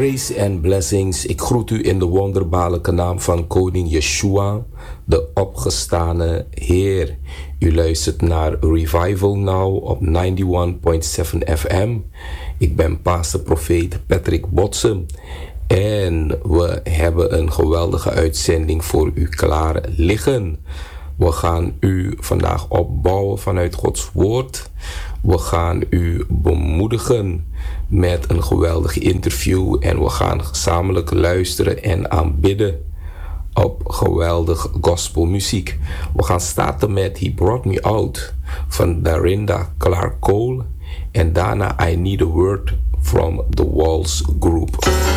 Grace and blessings. Ik groet u in de wonderbaarlijke naam van koning Yeshua, de opgestane Heer. U luistert naar Revival Now op 91.7 FM. Ik ben pastor profeet Patrick Botsen. En we hebben een geweldige uitzending voor u klaar liggen. We gaan u vandaag opbouwen vanuit Gods woord. We gaan u bemoedigen met een geweldig interview. En we gaan gezamenlijk luisteren en aanbidden op geweldig gospelmuziek. We gaan starten met He Brought Me Out van Darinda Clark Cole. En daarna I Need a Word from the Walls Group.